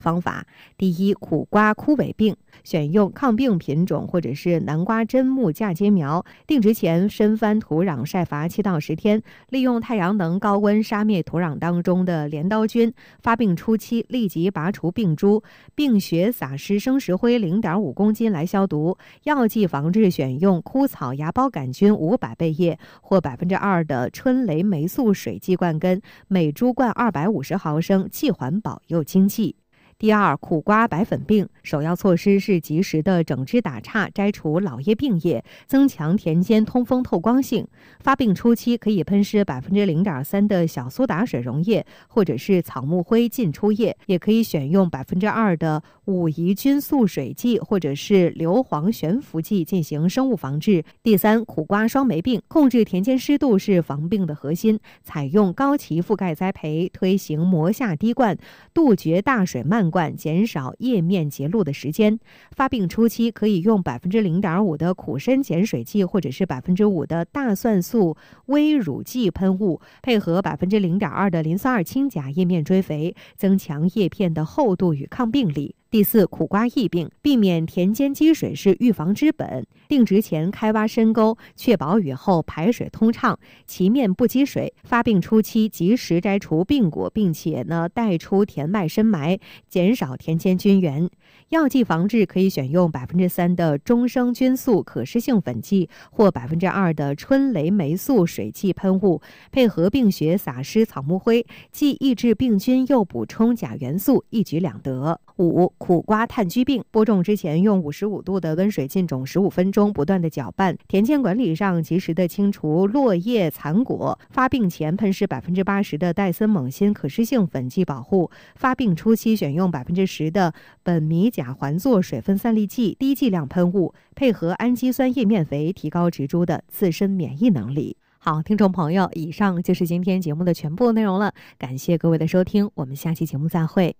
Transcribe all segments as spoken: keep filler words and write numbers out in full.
方法：第一，苦瓜枯萎病，选用抗病品种或者是南瓜砧木嫁接苗，定植前深翻土壤晒伐七到十天，利用太阳能高温杀灭土壤当中的镰刀菌。发病初期立即拔除病株，病穴撒施生石灰 零点五公斤来消毒。药剂防治选用枯草芽孢杆菌五百倍液或百分之二的春雷霉素水剂灌根，每株灌二百五十毫升，既环保又经济。第二，苦瓜白粉病，首要措施是及时的整枝打杈，摘除老叶病叶，增强田间通风透光性。发病初期可以喷施 百分之零点三 的小苏打水溶液，或者是草木灰浸出液，也可以选用 百分之二 的五乙菌素水剂或者是硫磺悬浮剂进行生物防治。第三，苦瓜霜霉病，控制田间湿度是防病的核心，采用高畦覆盖栽培，推行磨下滴灌，杜绝大水漫灌，减少叶面结露的时间。发病初期可以用 百分之零点五 的苦参碱水剂或者是 百分之五 的大蒜素微乳剂喷雾，配合 百分之零点二 的磷酸二氢钾叶面追肥，增强叶片的厚度与抗病力。第四，苦瓜疫病，避免田间积水是预防之本。定植前开挖深沟，确保雨后排水通畅，其面不积水。发病初期及时摘除病果，并且呢带出田外深埋，减少田间菌源。药剂防治可以选用 百分之三 的中生菌素可施性粉剂或 百分之二 的春雷霉素水剂喷雾，配合病穴撒施草木灰，既抑制病菌又补充钾元素，一举两得。五、苦瓜炭疽病，播种之前用五十五度的温水浸种十五分钟，不断的搅拌。田间管理上及时的清除落叶残果。发病前喷施 百分之八十 的戴森锰锌可施性粉剂保护。发病初期选用 百分之十 的苯米甲环唑水分散粒剂低剂量喷雾，配合氨基酸叶面肥，提高植株的自身免疫能力。好，听众朋友，以上就是今天节目的全部内容了，感谢各位的收听，我们下期节目再会。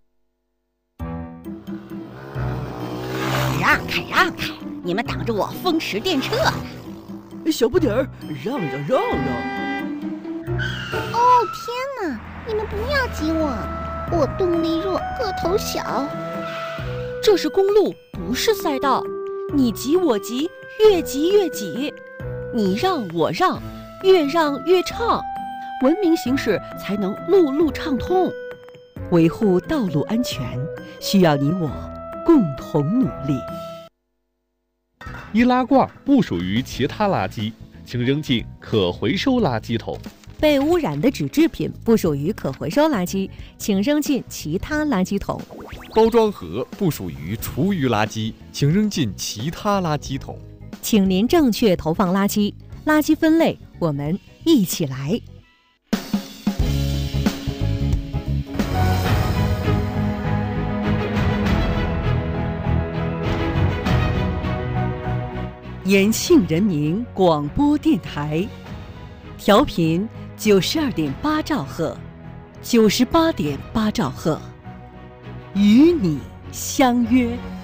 让开让开，你们挡着我风驰电掣呢！ 小不点儿，让让让让！ 哦天哪，你们不要挤我，我动力弱，个头小。 这是公路，不是赛道，你挤我挤，越挤越挤，你让我让，越让越畅，文明行驶才能路路畅通。维护道路安全，需要你我共同努力。 易拉罐不属于其他垃圾，请扔进可回收垃圾桶。 被污染的纸制品不属于可回收垃圾，请扔进其他垃圾桶。 包装盒不属于厨余垃圾，请扔进其他垃圾桶。 请您正确投放垃圾，垃圾分类，我们一起来。 延庆人民广播电台，调频九十二点八兆赫，九十八点八兆赫，与你相约。